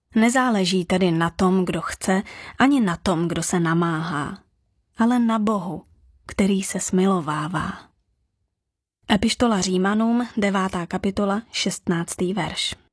Nezáleží tedy na tom, kdo chce, ani na tom, kdo se namáhá, ale na Bohu, který se smilovává. Epištola Římanům, 9. kapitola, 16. verš.